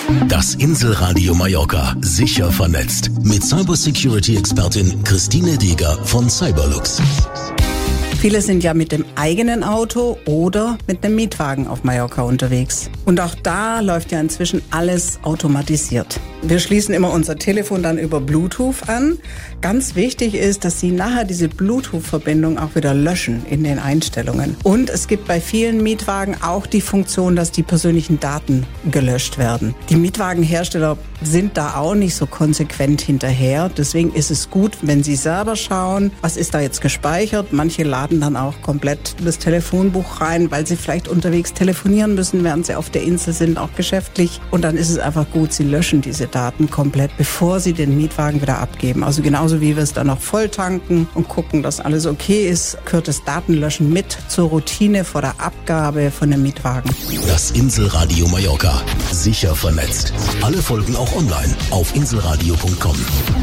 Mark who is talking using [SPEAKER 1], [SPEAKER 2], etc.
[SPEAKER 1] Das Inselradio Mallorca, sicher vernetzt. Mit Cybersecurity-Expertin Christine Deger von Cyberlux.
[SPEAKER 2] Viele sind ja mit dem eigenen Auto oder mit einem Mietwagen auf Mallorca unterwegs. Und auch da läuft ja inzwischen alles automatisiert. Wir schließen immer unser Telefon dann über Bluetooth an. Ganz wichtig ist, dass Sie nachher diese Bluetooth-Verbindung auch wieder löschen in den Einstellungen. Und es gibt bei vielen Mietwagen auch die Funktion, dass die persönlichen Daten gelöscht werden. Die Mietwagenhersteller sind da auch nicht so konsequent hinterher. Deswegen ist es gut, wenn Sie selber schauen, was ist da jetzt gespeichert. Manche laden dann auch komplett das Telefonbuch rein, weil sie vielleicht unterwegs telefonieren müssen, während sie auf der Insel sind, auch geschäftlich. Und dann ist es einfach gut, Sie löschen diese Daten komplett, bevor Sie den Mietwagen wieder abgeben. Also genauso wie wir es dann noch voll tanken und gucken, dass alles okay ist, gehört das Datenlöschen mit zur Routine vor der Abgabe von dem Mietwagen.
[SPEAKER 1] Das Inselradio Mallorca, sicher vernetzt. Alle Folgen auch online auf inselradio.com.